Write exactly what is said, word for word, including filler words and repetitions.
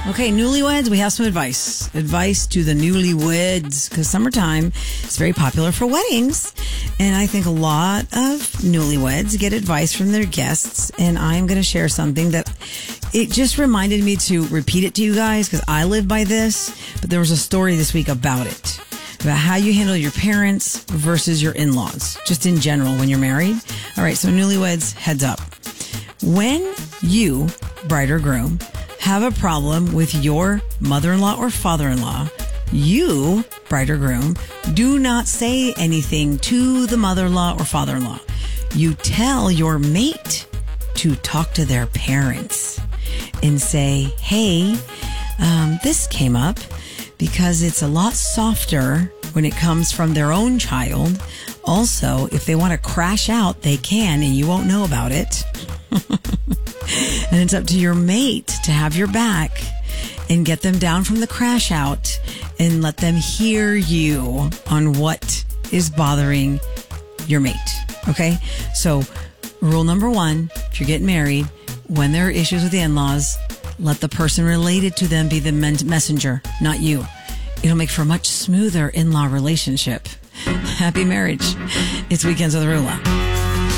Okay, newlyweds, we have some advice. Advice to the newlyweds, because summertime is very popular for weddings. And I think a lot of newlyweds get advice from their guests. And I'm going to share something that it just reminded me to repeat it to you guys, because I live by this. But there was a story this week about it, about how you handle your parents versus your in-laws, just in general when you're married. All right, so newlyweds, heads up. When you, bride or groom, have a problem with your mother-in-law or father-in-law, you, bride or groom, do not say anything to the mother-in-law or father-in-law. You tell your mate to talk to their parents and say, hey, um, this came up because it's a lot softer when it comes from their own child. Also, if they want to crash out, they can, and you won't know about it. And it's up to your mate to have your back and get them down from the crash out and let them hear you on what is bothering your mate. Okay? So rule number one, if you're getting married, when there are issues with the in-laws, let the person related to them be the messenger, not you. It'll make for a much smoother in-law relationship. Happy marriage. It's Weekends with Rula.